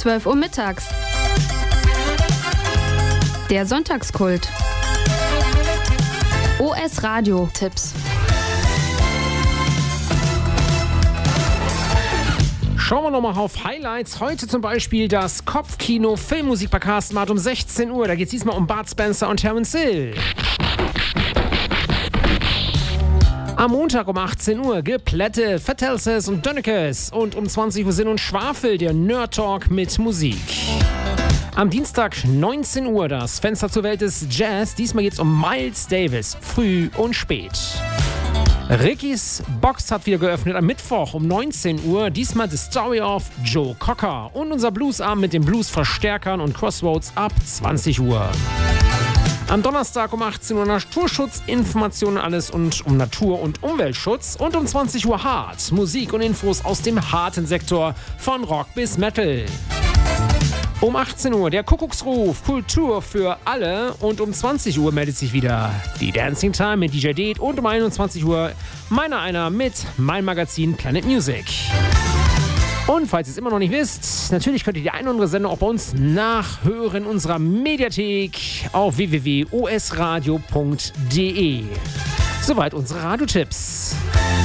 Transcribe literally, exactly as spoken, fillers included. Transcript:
zwölf Uhr mittags. Der Sonntagskult. O S Radio Tipps. Schauen wir nochmal auf Highlights. Heute zum Beispiel das Kopfkino Filmmusik bei Carsten Matt um sechzehn Uhr. Da geht es diesmal um Bud Spencer und Terence Hill. Am Montag um achtzehn Uhr Geplätte, Vertelses und Dönnekes. Und um zwanzig Uhr Sinn und Schwafel, der Nerd Talk mit Musik. Am Dienstag neunzehn Uhr das Fenster zur Welt des Jazz. Diesmal geht es um Miles Davis, früh und spät. Rickys Box hat wieder geöffnet am Mittwoch um neunzehn Uhr. Diesmal The Story of Joe Cocker. Und unser Bluesabend mit den Bluesverstärkern und Crossroads ab zwanzig Uhr. Am Donnerstag um achtzehn Uhr Naturschutz, Informationen alles und um Natur- und Umweltschutz. Und um zwanzig Uhr Hart, Musik und Infos aus dem harten Sektor von Rock bis Metal. Um achtzehn Uhr der Kuckucksruf, Kultur für alle. Und um zwanzig Uhr meldet sich wieder die Dancing Time mit D J Date. Und um einundzwanzig Uhr meiner einer mit meinem Magazin Planet Music. Und falls ihr es immer noch nicht wisst, natürlich könnt ihr die eine oder andere Sendung auch bei uns nachhören in unserer Mediathek auf w w w punkt o s radio punkt d e. Soweit unsere Radiotipps.